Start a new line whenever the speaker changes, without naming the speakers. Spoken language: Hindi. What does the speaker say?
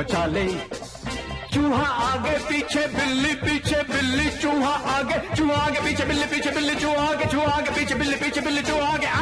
चाले। चूहा आगे पीछे बिल्ली पीछे बिल्ली चूहा आगे पीछे बिल्ली पीछे बिल्ली चूहा आगे पीछे बिल्ली पीछे बिल्ली चूहा आगे।